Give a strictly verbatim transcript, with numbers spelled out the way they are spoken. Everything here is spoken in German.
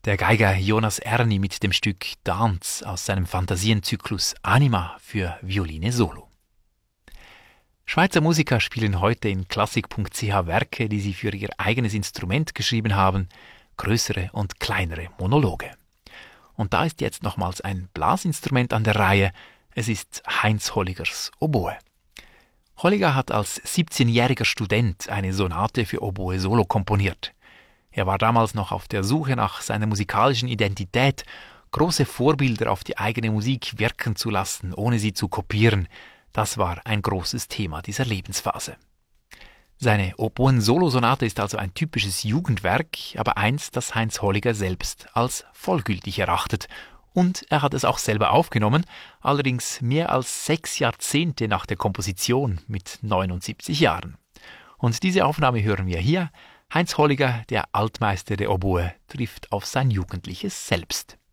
Der Geiger Jonas Erni mit dem Stück Dance aus seinem Fantasienzyklus Anima für Violine Solo. Schweizer Musiker spielen heute in klassik punkt c h Werke, die sie für ihr eigenes Instrument geschrieben haben, größere und kleinere Monologe. Und da ist jetzt nochmals ein Blasinstrument an der Reihe. Es ist Heinz Holligers Oboe. Holliger hat als siebzehnjähriger Student eine Sonate für Oboe Solo komponiert. Er war damals noch auf der Suche nach seiner musikalischen Identität, große Vorbilder auf die eigene Musik wirken zu lassen, ohne sie zu kopieren. Das war ein großes Thema dieser Lebensphase. Seine Oboen-Solo-Sonate ist also ein typisches Jugendwerk, aber eins, das Heinz Holliger selbst als vollgültig erachtet. Und er hat es auch selber aufgenommen, allerdings mehr als sechs Jahrzehnte nach der Komposition mit neunundsiebzig Jahren. Und diese Aufnahme hören wir hier. Heinz Holliger, der Altmeister der Oboe, trifft auf sein jugendliches Selbst.